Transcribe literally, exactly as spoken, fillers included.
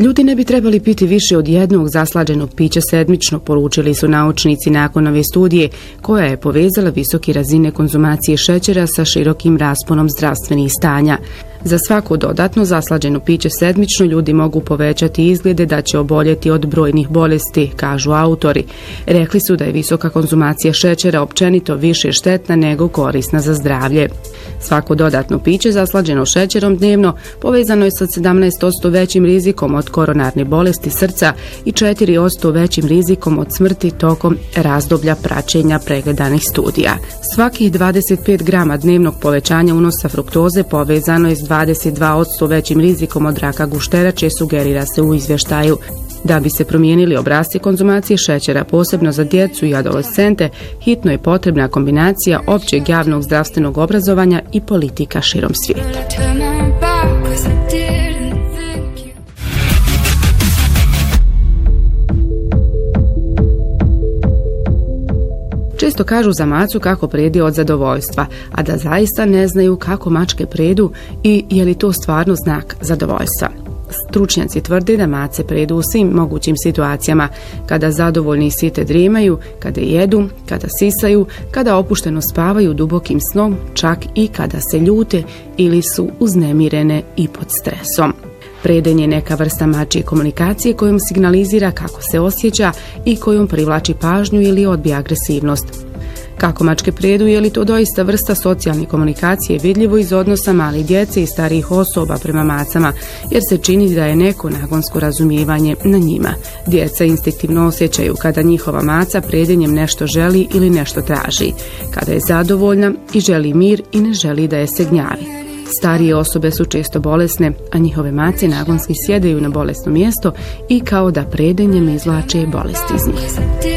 Ljudi ne bi trebali piti više od jednog zaslađenog pića sedmično, poručili su naučnici nakon ove studije, koja je povezala visoke razine konzumacije šećera sa širokim rasponom zdravstvenih stanja. Za svako dodatno zaslađeno piće sedmično ljudi mogu povećati izglede da će oboljeti od brojnih bolesti, kažu autori. Rekli su da je visoka konzumacija šećera općenito više štetna nego korisna za zdravlje. Svako dodatno piće zaslađeno šećerom dnevno povezano je sa sedamnaest posto većim rizikom od koronarne bolesti srca i četiri posto većim rizikom od smrti tokom razdoblja praćenja pregledanih studija. Svakih dvadeset pet grama dnevnog povećanja unosa fruktoze povezano je s dvadeset dva posto većim rizikom od raka gušterače, sugerira se u izvještaju. Da bi se promijenili obrasci konzumacije šećera, posebno za djecu i adolescente, hitno je potrebna kombinacija općeg javnog zdravstvenog obrazovanja i politika širom svijeta. Često kažu za macu kako predi od zadovoljstva, a da zaista ne znaju kako mačke predu i je li to stvarno znak zadovoljstva. Stručnjaci tvrde da mace predu u svim mogućim situacijama, kada zadovoljni i site drijemaju, kada jedu, kada sisaju, kada opušteno spavaju dubokim snom, čak i kada se ljute ili su uznemirene i pod stresom. Predenje je neka vrsta mačje komunikacije kojom signalizira kako se osjeća i kojom privlači pažnju ili odbija agresivnost. Kako mačke predu, je li to doista vrsta socijalne komunikacije, vidljivo iz odnosa malih djece i starijih osoba prema macama, jer se čini da je neko nagonsko razumijevanje na njima. Djeca instinktivno osjećaju kada njihova maca predenjem nešto želi ili nešto traži, kada je zadovoljna i želi mir i ne želi da je se gnjavi. Starije osobe su često bolesne, a njihove mace nagonski sjedaju na bolesno mjesto i kao da predenjem izvlače bolest iz njih.